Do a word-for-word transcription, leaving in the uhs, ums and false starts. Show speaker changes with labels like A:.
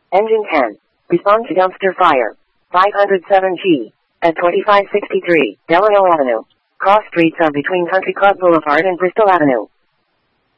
A: Engine ten. Respond to dumpster fire. five oh seven G. At twenty-five sixty-three Delano Avenue. Cross streets are between Country Club Boulevard and Bristol Avenue.